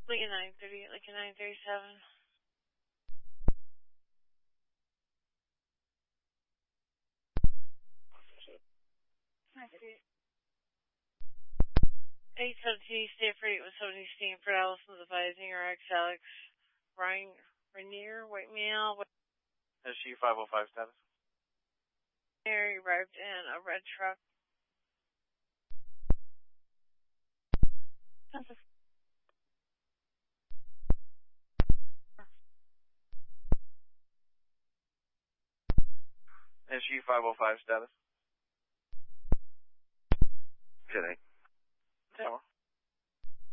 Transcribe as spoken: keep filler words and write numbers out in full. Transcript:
Like a nine thirty, like a nine thirty-seven. eight seventeen Stanford, eight one seventy Stanford, Allison advising or X Alex, Ryan, Rainier, white male. S G five oh five status. Mary arrived in a red truck. S G five oh five status. Today. Tower.